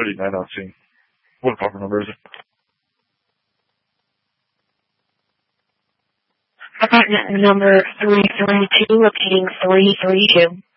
39 out scene. What apartment number is it? Apartment number 332, repeating 332.